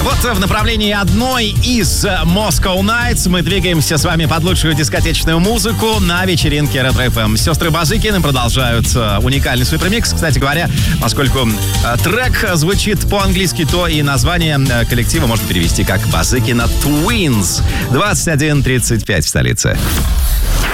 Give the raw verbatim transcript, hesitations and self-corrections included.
Вот в направлении одной из Moscow Nights мы двигаемся с вами под лучшую дискотечную музыку на вечеринке Ретро эф эм. Сестры Базыкины продолжают уникальный супермикс. Кстати говоря, поскольку трек звучит по-английски, то и название коллектива можно перевести как Базыкина Twins. двадцать один тридцать пять в столице.